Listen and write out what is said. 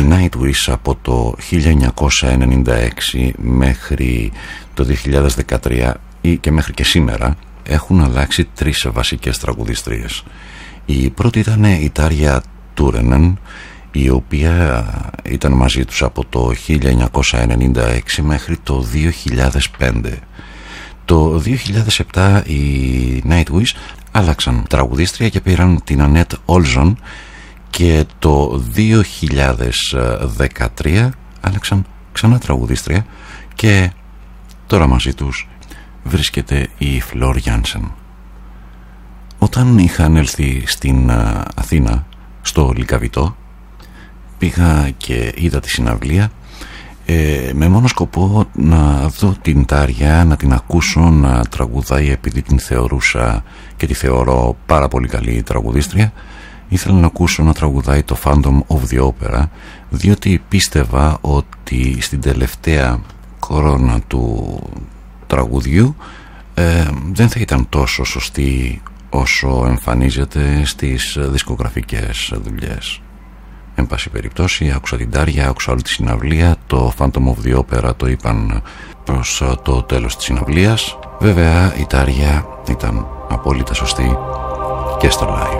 Οι Nightwish από το 1996 μέχρι το 2013 ή και μέχρι και σήμερα έχουν αλλάξει 3 βασικές τραγουδίστριες. Η πρώτη ήταν η Τάρια Τούρενεν, η οποία ήταν μαζί τους από το 1996 μέχρι το 2005. Το 2007 οι Nightwish άλλαξαν τραγουδίστρια και πήραν την Ανέτ Όλζον, και το 2013 άλλαξαν ξανά τραγουδίστρια και τώρα μαζί τους βρίσκεται η Φλόρ Γιάνσεν. Όταν είχαν έλθει στην Αθήνα, στο Λυκαβητό, πήγα και είδα τη συναυλία με μόνο σκοπό να δω την Τάρια, να την ακούσω να τραγουδάει, επειδή την θεωρούσα και τη θεωρώ πάρα πολύ καλή τραγουδίστρια. Ήθελα να ακούσω να τραγουδάει το Phantom of the Opera, διότι πίστευα ότι στην τελευταία κορώνα του τραγουδιού δεν θα ήταν τόσο σωστή όσο εμφανίζεται στις δισκογραφικές δουλειές. Εν πάση περιπτώσει, άκουσα την Τάρια, άκουσα όλη τη συναυλία. Το Phantom of the Opera το είπαν προς το τέλος της συναυλίας. Βέβαια η Τάρια ήταν απόλυτα σωστή και στο live.